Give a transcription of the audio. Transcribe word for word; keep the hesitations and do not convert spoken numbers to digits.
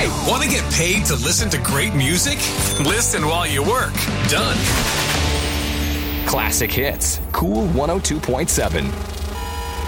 Hey, want to get paid to listen to great music? Listen while you work. Done. Classic Hits. Cool one oh two point seven.